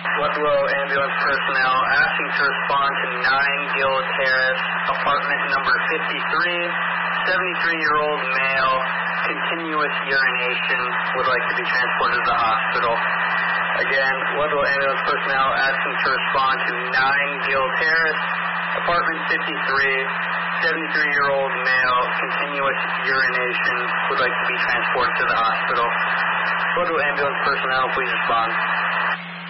Ludlow ambulance personnel asking to respond to 9 Gill Terrace, apartment number 53, 73-year-old male, continuous urination, would like to be transported to the hospital. Again, Ludlow ambulance personnel asking to respond to 9 Gill Terrace, apartment 53, 73-year-old male, continuous urination, would like to be transported to the hospital. Ludlow ambulance personnel, please respond.